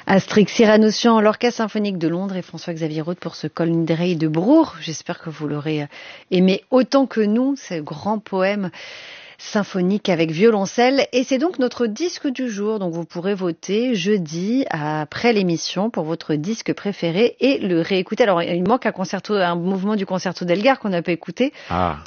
Astrix Cyranossian, l'Orchestre symphonique de Londres et François-Xavier Roth pour ce Kol Nidrei de Brugh. J'espère que vous l'aurez aimé autant que nous, ce grand poème symphonique avec violoncelle. Et c'est donc notre disque du jour. Donc vous pourrez voter jeudi après l'émission pour votre disque préféré et le réécouter. Alors il manque un mouvement du concerto d'Elgar qu'on n'a pas écouté.